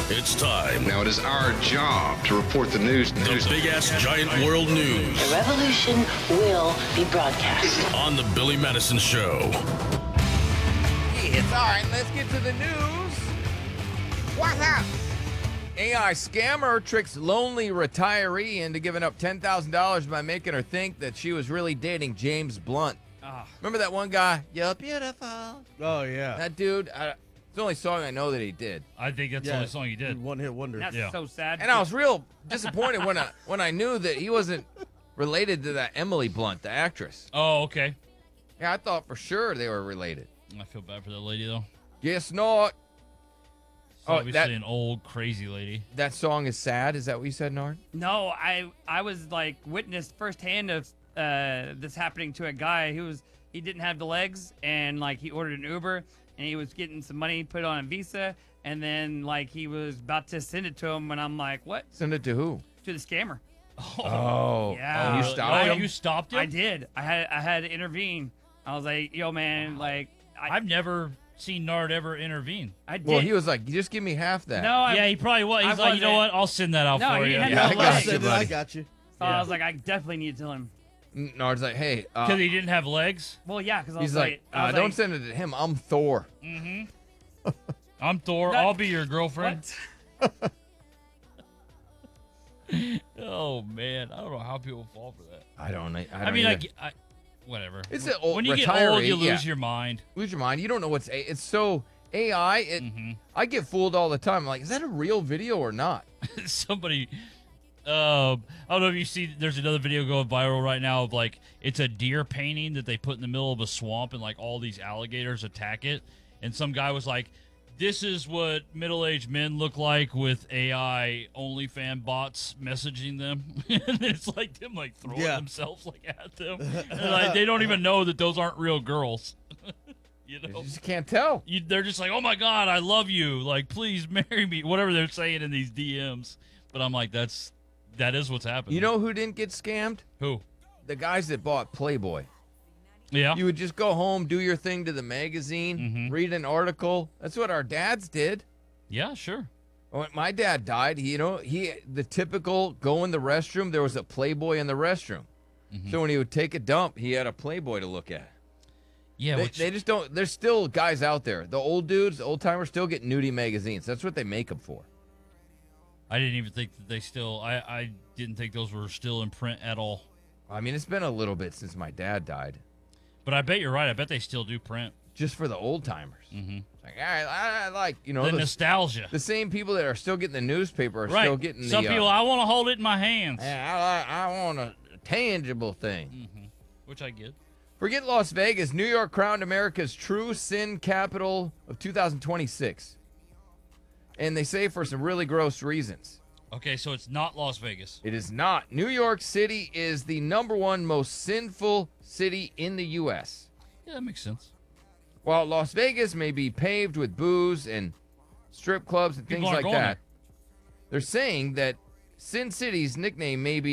It's time. Now it is our job to report the news. The big-ass giant world news. The revolution will be broadcast. On the Billy Madison Show. Yes, all right, let's get to the news. What's up? AI scammer tricks lonely retiree into giving up $10,000 by making her think that she was really dating James Blunt. Remember that one guy? You're beautiful. Oh, yeah. That dude, it's the only song I know that he did. I think that's the only song you did. One-hit wonder. That's Yeah. so sad. And I was real disappointed when I knew that he wasn't related to that Emily Blunt, the actress. Oh, okay. Yeah, I thought for sure they were related. I feel bad for that lady, though. Guess not. It's Oh, obviously an old, crazy lady. That song is sad. Is that what you said, Nard? No, I was like witnessed firsthand of this happening to a guy he didn't have the legs, and like he ordered an Uber and he was getting some money put on a Visa, and then like he was about to send it to him, and I'm like, what? Send it to who? To the scammer. Oh, Yeah. you Oh, stopped him? You stopped him? I did. I had to intervene. I was like, yo, man, like I've never seen Nard ever intervene. I did. Well, he was like, just give me half that. No, Yeah, he probably was. He's I like, you know wasn't. what? I'll send that out No, for he you. had Yeah, no I got legs. you, I buddy. got you. So I was like, I definitely need to tell him. Nard's like, hey, Because he didn't have legs. Well, yeah, because I he's was like, I was don't like, send it to him. I'm Thor. I'm Thor. That- I'll be your girlfriend. what? Oh, man. I don't know how people fall for that. I don't know. I mean, whatever. It's an old when you get old, retiree, you lose yeah. your mind. Lose your mind. You don't know what's it's so AI. I get fooled all the time. I'm like, is that a real video or not? Somebody, I don't know if you see, there's another video going viral right now of like, it's a deer painting that they put in the middle of a swamp and like all these alligators attack it. And some guy was like, this is what middle-aged men look like with AI OnlyFans bots messaging them. And it's like them like throwing themselves like at them. And, like, they don't even know that those aren't real girls. You know? You just can't tell. They're just like, oh my God, I love you. Like, please marry me. Whatever they're saying in these DMs. But I'm like, that is what's happening. You know who didn't get scammed? Who? The guys that bought Playboy. Yeah. You would just go home, do your thing to the magazine, read an article. That's what our dads did. Yeah, sure. When my dad died, the typical go in the restroom, there was a Playboy in the restroom. So when he would take a dump, he had a Playboy to look at. Yeah. They just don't. There's still guys out there. The old dudes, the old timers, still get nudie magazines. That's what they make them for. I didn't even think that they still. I didn't think those were still in print at all. I mean, it's been a little bit since my dad died. But I bet you're right. I bet they still do print. Just for the old timers. Like, I like, The nostalgia. the same people that are still getting the newspaper are Right. still getting Some the. people, I want to hold it in my hands. Yeah, I want a tangible thing. Which I get. Forget Las Vegas. New York crowned America's true sin capital of 2026. And they say for some really gross reasons. Okay, so it's not Las Vegas. It is not. New York City is the #1 most sinful city in the U.S. Yeah, that makes sense. While Las Vegas may be paved with booze and strip clubs and People things aren't like going that, there. they're saying that Sin City's nickname may be